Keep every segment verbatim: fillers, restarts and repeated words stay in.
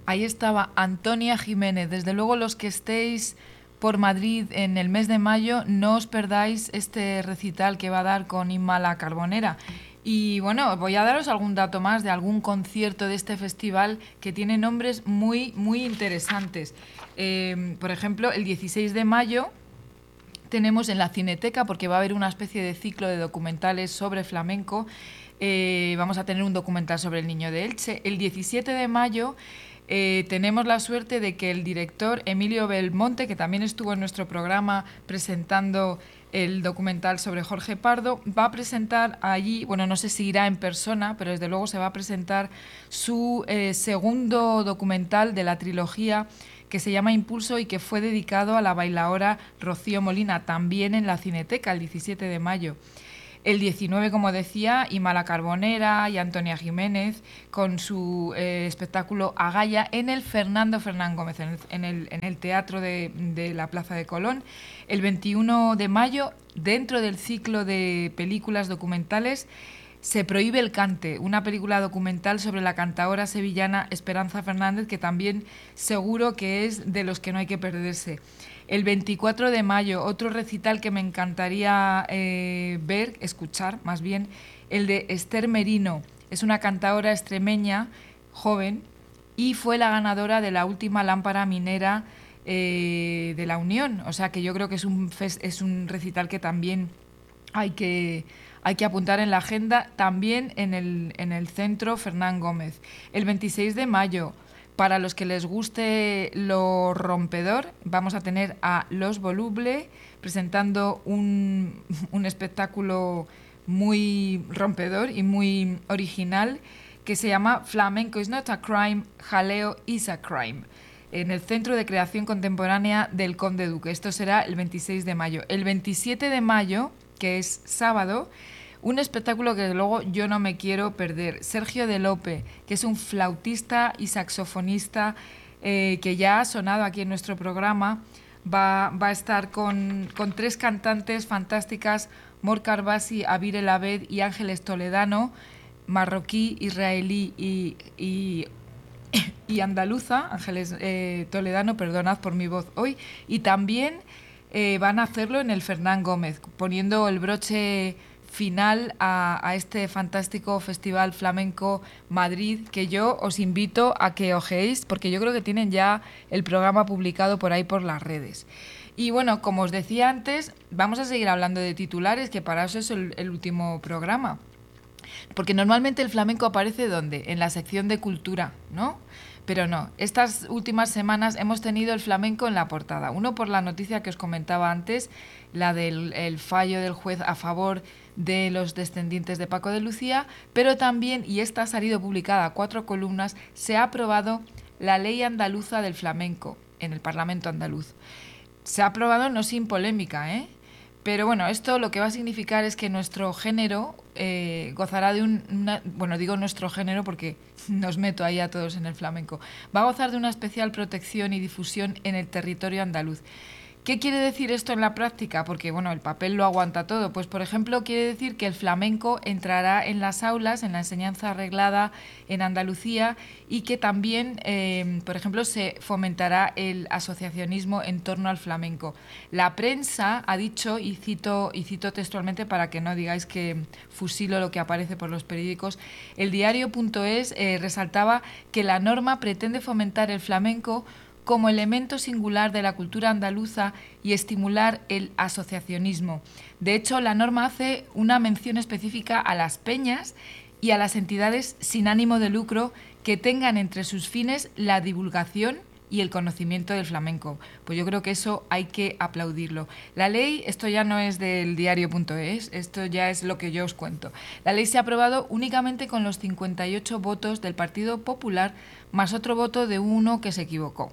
Ahí estaba Antonia Jiménez. Desde luego, los que estéis por Madrid en el mes de mayo, no os perdáis este recital que va a dar con Inma La Carbonera. Y bueno, voy a daros algún dato más de algún concierto de este festival que tiene nombres muy, muy interesantes. Eh, por ejemplo, el dieciséis de mayo tenemos en la Cineteca, porque va a haber una especie de ciclo de documentales sobre flamenco. Eh, vamos a tener un documental sobre el Niño de Elche. El diecisiete de mayo eh, tenemos la suerte de que el director Emilio Belmonte, que también estuvo en nuestro programa presentando el documental sobre Jorge Pardo, va a presentar allí, bueno, no sé si irá en persona, pero desde luego se va a presentar su eh, segundo documental de la trilogía, que se llama Impulso y que fue dedicado a la bailaora Rocío Molina, también en la Cineteca, el diecisiete de mayo. El diecinueve, como decía, Inma La Carbonera y Antonia Jiménez con su eh, espectáculo Agaya en el Fernando Fernán Gómez, en el, en el, en el Teatro de, de la Plaza de Colón. El veintiuno de mayo, dentro del ciclo de películas documentales, Se prohíbe el cante, una película documental sobre la cantaora sevillana Esperanza Fernández, que también seguro que es de los que no hay que perderse. El veinticuatro de mayo, otro recital que me encantaría eh, ver, escuchar más bien, el de Esther Merino. Es una cantaora extremeña, joven, y fue la ganadora de la última lámpara minera eh, de la Unión. O sea que yo creo que es un, fes- es un recital que también hay que, hay que apuntar en la agenda, también en el, en el Centro Fernán Gómez. El veintiséis de mayo, para los que les guste lo rompedor, vamos a tener a Los Voluble presentando un, un espectáculo muy rompedor y muy original que se llama Flamenco is not a crime, Jaleo is a crime, en el Centro de Creación Contemporánea del Conde Duque. Esto será el veintiséis de mayo. El veintisiete de mayo, que es sábado, un espectáculo que desde luego yo no me quiero perder. Sergio de Lope, que es un flautista y saxofonista eh, que ya ha sonado aquí en nuestro programa, va, va a estar con, con tres cantantes fantásticas, Mor Carbasi, Abir El Abed y Ángeles Toledano, marroquí, israelí y, y y andaluza, Ángeles eh, Toledano, perdonad por mi voz hoy, y también eh, van a hacerlo en el Fernán Gómez, poniendo el broche final a, a este fantástico Festival Flamenco Madrid, que yo os invito a que ojeéis, porque yo creo que tienen ya el programa publicado por ahí por las redes. Y bueno, como os decía antes, vamos a seguir hablando de titulares, que para eso es el, el último programa. Porque normalmente el flamenco aparece ¿dónde? En la sección de cultura, ¿no? Pero no, estas últimas semanas hemos tenido el flamenco en la portada. Uno por la noticia que os comentaba antes, la del el fallo del juez a favor de los descendientes de Paco de Lucía, pero también, y esta ha salido publicada a cuatro columnas, se ha aprobado la ley andaluza del flamenco en el Parlamento andaluz. Se ha aprobado no sin polémica, ¿eh? Pero bueno, esto lo que va a significar es que nuestro género eh, gozará de un... Una, bueno, digo nuestro género porque nos meto ahí a todos en el flamenco. Va a gozar de una especial protección y difusión en el territorio andaluz. ¿Qué quiere decir esto en la práctica? Porque, bueno, el papel lo aguanta todo. Pues, por ejemplo, quiere decir que el flamenco entrará en las aulas, en la enseñanza reglada en Andalucía, y que también, eh, por ejemplo, se fomentará el asociacionismo en torno al flamenco. La prensa ha dicho, y cito, y cito textualmente para que no digáis que fusilo lo que aparece por los periódicos, el diario.es eh, resaltaba que la norma pretende fomentar el flamenco como elemento singular de la cultura andaluza y estimular el asociacionismo. De hecho, la norma hace una mención específica a las peñas y a las entidades sin ánimo de lucro que tengan entre sus fines la divulgación y el conocimiento del flamenco. Pues yo creo que eso hay que aplaudirlo. La ley, esto ya no es del diario.es, esto ya es lo que yo os cuento. La ley se ha aprobado únicamente con los cincuenta y ocho votos del Partido Popular, más otro voto de uno que se equivocó.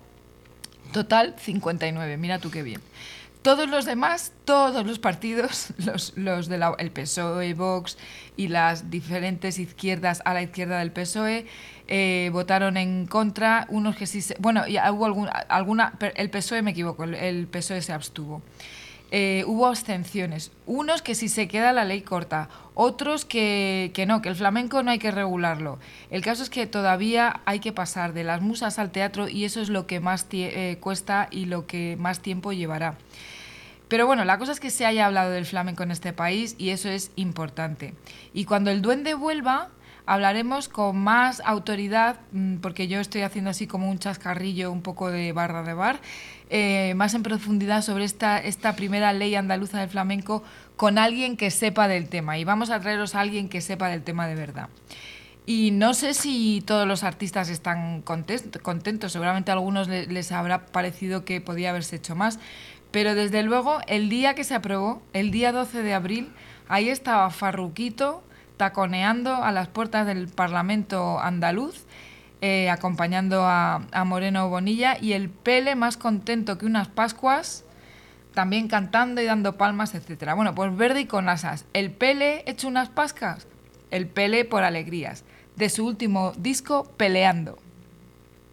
Total, cincuenta y nueve, mira tú qué bien. Todos los demás, todos los partidos, los, los del P S O E, Vox y las diferentes izquierdas a la izquierda del P S O E, eh, votaron en contra, unos que sí se... Bueno, ya hubo algún, alguna... El P S O E me equivoco, el P S O E se abstuvo. eh, hubo abstenciones. Unos que si se queda la ley corta, otros que, que no, que el flamenco no hay que regularlo. El caso es que todavía hay que pasar de las musas al teatro y eso es lo que más eh, cuesta y lo que más tiempo llevará. Pero bueno, la cosa es que se haya hablado del flamenco en este país y eso es importante. Y cuando el duende vuelva, hablaremos con más autoridad, porque yo estoy haciendo así como un chascarrillo, un poco de barra de bar, eh, más en profundidad sobre esta, esta primera ley andaluza del flamenco con alguien que sepa del tema. Y vamos a traeros a alguien que sepa del tema de verdad. Y no sé si todos los artistas están contentos, seguramente a algunos les habrá parecido que podía haberse hecho más, pero desde luego el día que se aprobó, el día doce de abril, ahí estaba Farruquito taconeando a las puertas del Parlamento andaluz, eh, acompañando a, a Moreno Bonilla, y el Pele más contento que unas Pascuas, también cantando y dando palmas, etcétera. Bueno, pues verde y con asas. El Pele hecho unas pascas, el Pele por alegrías, de su último disco, Peleando.